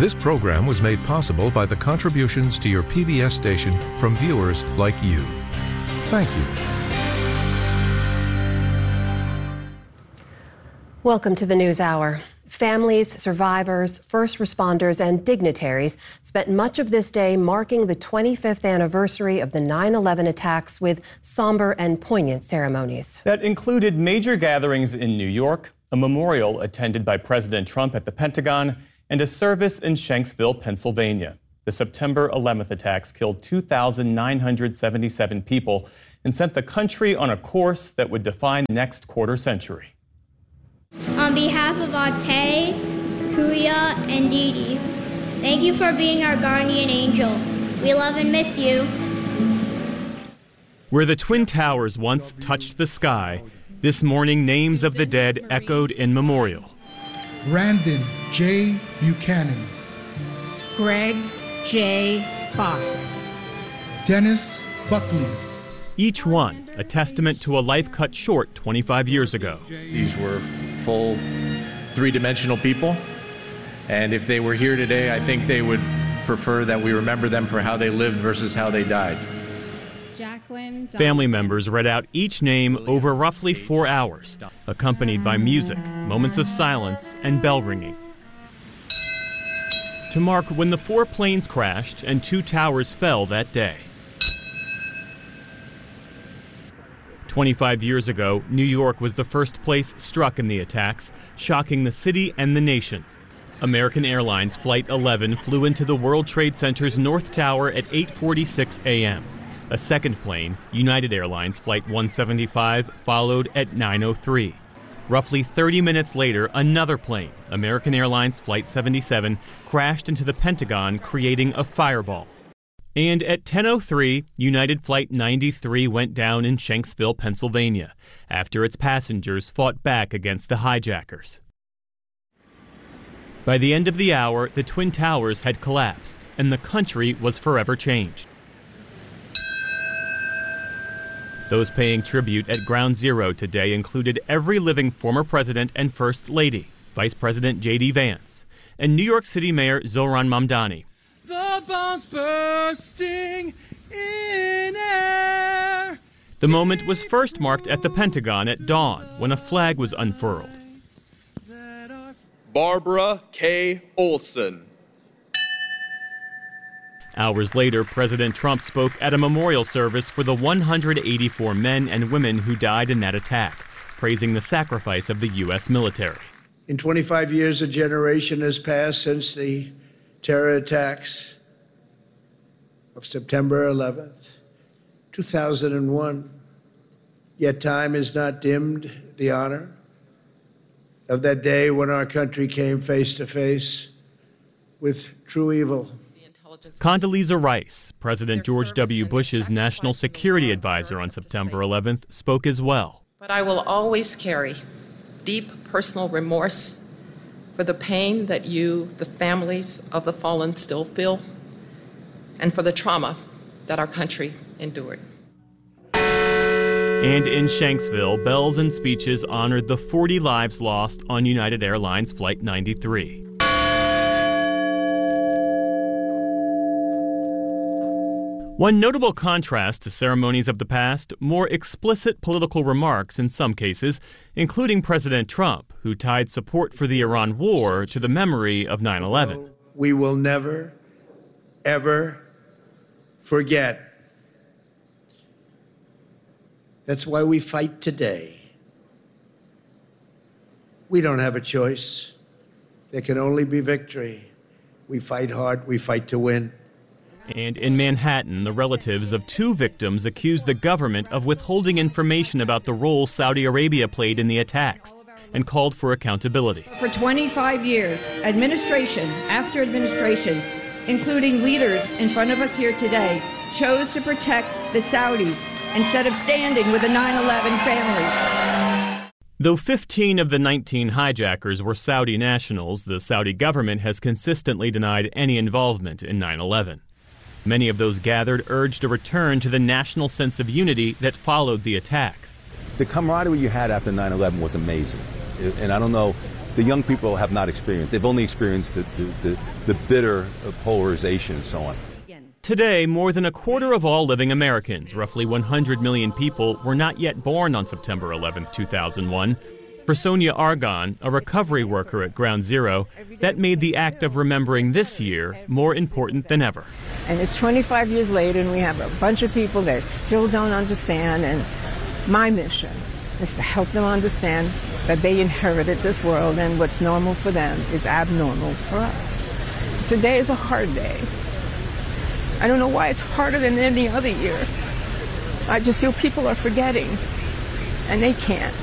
This program was made possible by the contributions to your PBS station from viewers like you. Thank you. Welcome to the News Hour. Families, survivors, first responders, and dignitaries spent much of this day marking the 25th anniversary of the 9/11 attacks with somber and poignant ceremonies. That included major gatherings in New York, a memorial attended by President Trump at the Pentagon, and a service in Shanksville, Pennsylvania. The September 11th attacks killed 2,977 people and sent the country on a course that would define the next quarter century. On behalf of Ate, Kuya, and Didi, thank you for being our guardian angel. We love and miss you. Where the Twin Towers once touched the sky, this morning names of the dead echoed in memorial. Brandon J. Buchanan, Greg J. Bach, Dennis Buckley. Each one a testament to a life cut short 25 years ago. These were full, three-dimensional people, and if they were here today, I think they would prefer that we remember them for how they lived versus how they died. Family members read out each name over roughly 4 hours, accompanied by music, moments of silence, and bell ringing. To mark when the 4 planes crashed and 2 towers fell that day. 25 years ago, New York was the first place struck in the attacks, shocking the city and the nation. American Airlines Flight 11 flew into the World Trade Center's North Tower at 8:46 a.m. A second plane, United Airlines Flight 175, followed at 9:03. Roughly 30 minutes later, another plane, American Airlines Flight 77, crashed into the Pentagon, creating a fireball. And at 10:03, United Flight 93 went down in Shanksville, Pennsylvania, after its passengers fought back against the hijackers. By the end of the hour, the Twin Towers had collapsed, and the country was forever changed. Those paying tribute at Ground Zero today included every living former president and first lady, Vice President J.D. Vance, and New York City Mayor Zohran Mamdani. The bombs bursting in air. The moment was first marked at the Pentagon at dawn when a flag was unfurled. Barbara K. Olson. Hours later, President Trump spoke at a memorial service for the 184 men and women who died in that attack, praising the sacrifice of the U.S. military. In 25 years, a generation has passed since the terror attacks of September 11th, 2001. Yet time has not dimmed the honor of that day when our country came face to face with true evil. Condoleezza Rice, President George W. Bush's national security advisor on September 11th, spoke as well. But I will always carry deep personal remorse for the pain that you, the families of the fallen, still feel, and for the trauma that our country endured. And in Shanksville, bells and speeches honored the 40 lives lost on United Airlines Flight 93. One notable contrast to ceremonies of the past, more explicit political remarks in some cases, including President Trump, who tied support for the Iran war to the memory of 9/11. We will never, ever forget. That's why we fight today. We don't have a choice. There can only be victory. We fight hard, we fight to win. And in Manhattan, the relatives of 2 victims accused the government of withholding information about the role Saudi Arabia played in the attacks and called for accountability. For 25 years, administration after administration, including leaders in front of us here today, chose to protect the Saudis instead of standing with the 9/11 families. Though 15 of the 19 hijackers were Saudi nationals, the Saudi government has consistently denied any involvement in 9/11. Many of those gathered urged a return to the national sense of unity that followed the attacks. The camaraderie you had after 9/11 was amazing. And I don't know the young people have not experienced. They've only experienced the bitter polarization and so on. Today, more than a quarter of all living Americans, roughly 100 million people, were not yet born on September 11, 2001. For Sonia Argon, a recovery worker at Ground Zero, that made the act of remembering this year more important than ever. And it's 25 years later, and we have a bunch of people that still don't understand, and my mission is to help them understand that they inherited this world, and what's normal for them is abnormal for us. Today is a hard day. I don't know why it's harder than any other year. I just feel people are forgetting, and they can't.